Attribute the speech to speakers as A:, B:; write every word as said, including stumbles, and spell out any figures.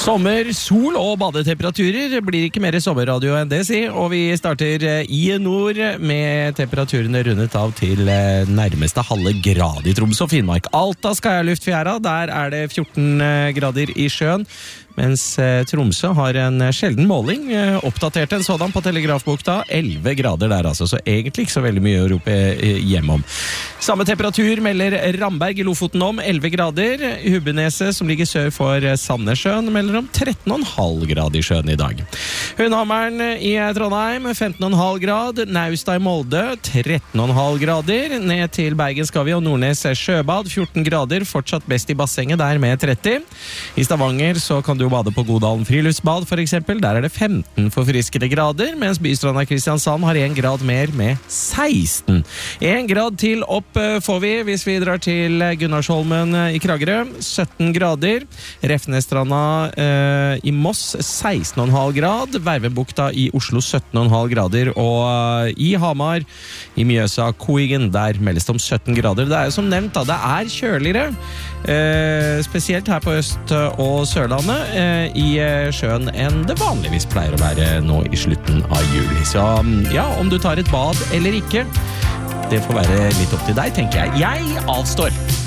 A: Sommer, sol og badetemperaturer blir ikke mer sommerradio enn det, si. Og vi starter i nord med temperaturene rundet av til nærmeste halve grad i Troms og Finnmark. Alta skal jeg luftfjæra, der er det fjorten grader i sjøen. Mens Tromsø har en sjelden måling, oppdatert en sådan på Telegrafbukta, elleve grader der altså, så egentlig ikke så veldig mye å rope hjem om. Samme temperatur melder Ramberg i Lofoten om, elleve grader. Hubbeneset, som ligger sør for Sandnessjøen, melder om tretten komma fem grad i sjøen i dag. Hundhammeren i Trondheim, femten komma fem grad. Naustad i Molde, tretten komma fem grader. Ned til Bergen skal vi, og Nordnes sjøbad, fjorten grader, fortsatt best i bassenget der med tretti. I Stavanger så kan du bade på Godalen friluftsbad for eksempel, der er det femten forfriskede grader, mens Bystranda Kristiansand har en grad mer med seksten. En grad til opp får vi hvis vi drar til Gunnarsholmen i Kragerø, sytten grader. Refnestranda eh, i Moss, seksten komma fem grad. Vervebukta i Oslo, sytten komma fem grader. Og uh, i Hamar, i Mjøsa, Koigen, der meldes det om sytten grader. Det er jo som nevnt, da, det er kjøligere. Eh, spesielt her på Øst- og Sørlandet eh, i sjøen enn det vanligvis pleier å være nå i slutten av juli. Så ja, om du tar et bad eller ikke, det får være litt opp til deg, tenker jeg. Jeg avstår.